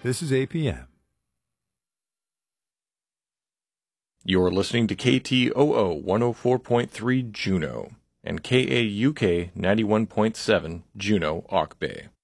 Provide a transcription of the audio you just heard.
This is APM. You're listening to KTOO 104.3 Juneau and KAUK 91.7 Juneau, Auk Bay.